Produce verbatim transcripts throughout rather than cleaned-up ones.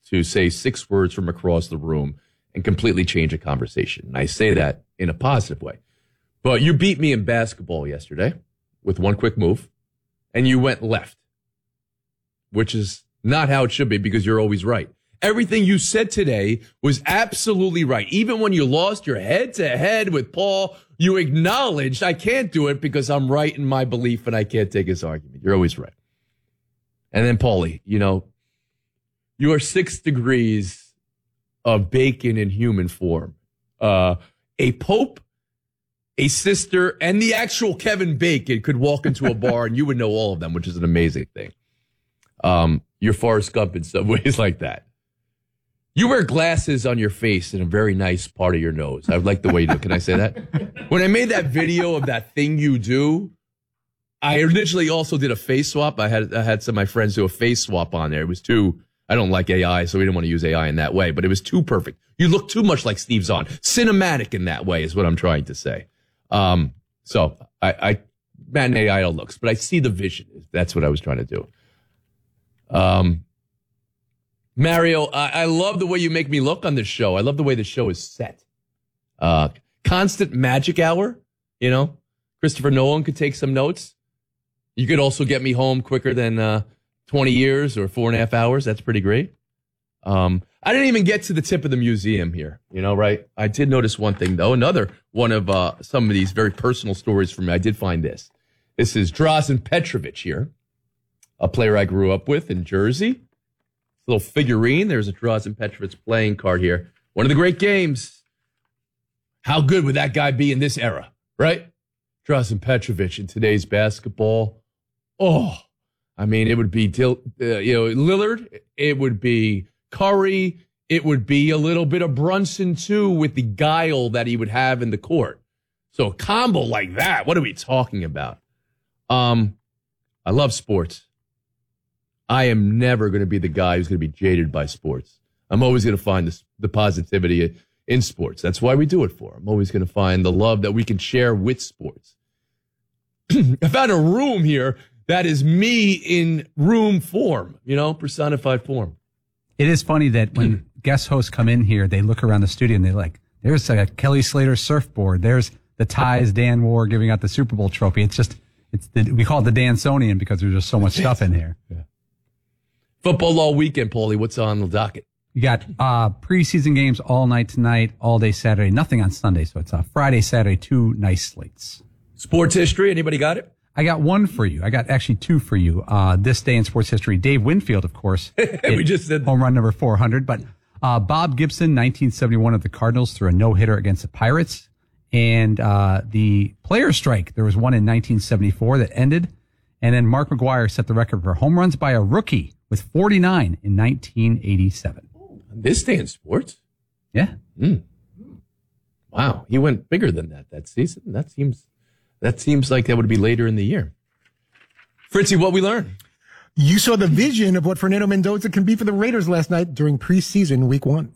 to say six words from across the room and completely change a conversation. And I say that in a positive way. But you beat me in basketball yesterday with one quick move, and you went left, which is not how it should be because you're always right. Everything you said today was absolutely right. Even when you lost your head-to-head with Paul, you acknowledged, I can't do it because I'm right in my belief and I can't take his argument. You're always right. And then, Paulie, you know, you are six degrees of bacon in human form. Uh, a pope, a sister, and the actual Kevin Bacon could walk into a bar and you would know all of them, which is an amazing thing. Um, you're Forrest Gump in some ways like that. You wear glasses on your face and a very nice part of your nose. I like the way you do. Can I say that? When I made that video of that thing you do, I originally also did a face swap. I had I had some of my friends do a face swap on there. It was too, I don't like A I, so we didn't want to use A I in that way, but it was too perfect. You look too much like Steve Zahn. Cinematic in that way is what I'm trying to say. Um, so I, I matinee idol looks, but I see the vision. That's what I was trying to do. Um, Mario, I, I love the way you make me look on this show. I love the way the show is set. Uh, constant magic hour, you know. Christopher Nolan could take some notes. You could also get me home quicker than uh, twenty years or four and a half hours. That's pretty great. Um, I didn't even get to the tip of the museum here, you know, right? I did notice one thing, though. Another one of uh, some of these very personal stories for me. I did find this. This is Drazen Petrovic here, a player I grew up with in Jersey. Little figurine. There's a Drazen Petrovic playing card here. One of the great games. How good would that guy be in this era, right? Drazen Petrovic in today's basketball. Oh, I mean, it would be Dil, uh, you know Lillard. It would be Curry. It would be a little bit of Brunson too, with the guile that he would have in the court. So a combo like that. What are we talking about? Um, I love sports. I am never going to be the guy who's going to be jaded by sports. I'm always going to find the, the positivity in sports. That's why we do it for. I'm always going to find the love that we can share with sports. I found a room here that is me in room form, you know, personified form. It is funny that when guest hosts come in here, they look around the studio and they're like, there's a Kelly Slater surfboard. There's the ties Dan wore giving out the Super Bowl trophy. It's just, it's the, we call it the Dansonian because there's just so much stuff in here. Yeah. Football all weekend, Paulie. What's on the docket? You got uh, preseason games all night tonight, all day Saturday, nothing on Sunday. So it's uh, Friday, Saturday, two nice slates. Sports history, anybody got it? I got one for you. I got actually two for you. Uh, this day in sports history, Dave Winfield, of course. We just said home run number four hundred. But uh, Bob Gibson, nineteen seventy-one of the Cardinals, threw a no-hitter against the Pirates. And uh, the player strike, there was one in nineteen seventy-four that ended. And then Mark McGwire set the record for home runs by a rookie with forty-nine in nineteen eighty-seven. Oh, this day in sports? Yeah. Mm. Wow. He went bigger than that that season. That seems that seems like that would be later in the year. Fritzy, what we learned? You saw the vision of what Fernando Mendoza can be for the Raiders last night during preseason week one.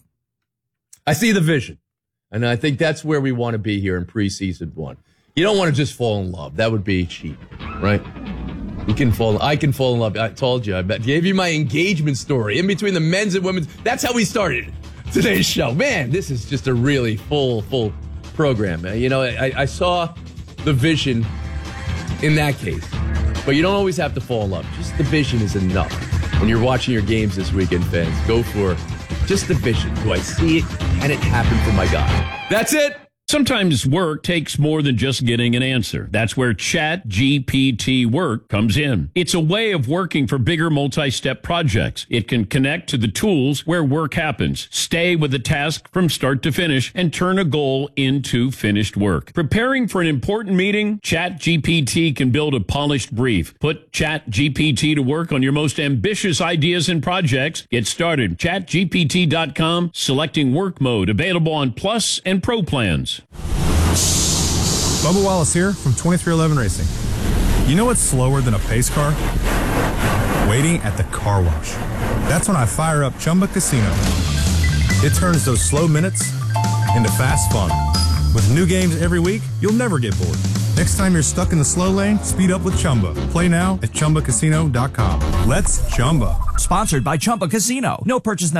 I see the vision. And I think that's where we want to be here in preseason one. You don't want to just fall in love. That would be cheap, right? You can fall. I can fall in love. I told you. I bet. Gave you my engagement story in between the men's and women's. That's how we started today's show. Man, this is just a really full, full program. You know, I, I saw the vision in that case, but you don't always have to fall in love. Just the vision is enough. When you're watching your games this weekend, fans, go for just the vision. Do I see it? Can it happen for my guy? That's it. Sometimes work takes more than just getting an answer. That's where Chat G P T Work comes in. It's a way of working for bigger multi-step projects. It can connect to the tools where work happens, stay with a task from start to finish, and turn a goal into finished work. Preparing for an important meeting? Chat G P T can build a polished brief. Put Chat G P T to work on your most ambitious ideas and projects. Get started. chat G P T dot com, selecting work mode, available on Plus and Pro plans. Bubba Wallace here from twenty-three eleven Racing. You know what's slower than a pace car? Waiting at the car wash. That's when I fire up Chumba Casino. It turns those slow minutes into fast fun. With new games every week, you'll never get bored. Next time you're stuck in the slow lane, speed up with Chumba. Play now at Chumba Casino dot com. Let's Chumba. Sponsored by Chumba Casino. No purchase necessary.